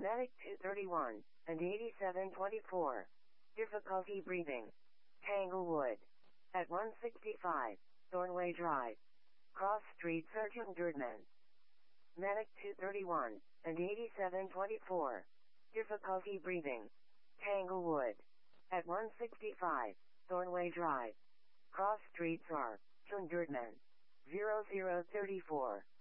Medic 231 and 8724. Difficulty breathing. Tanglewood. At 165, Thornway Drive. Cross Street, Sergeant Girdman. Medic 231 and 8724. Difficulty breathing. Tanglewood. At 165, Thornway Drive. Cross Street, Sergeant Girdman. 0034.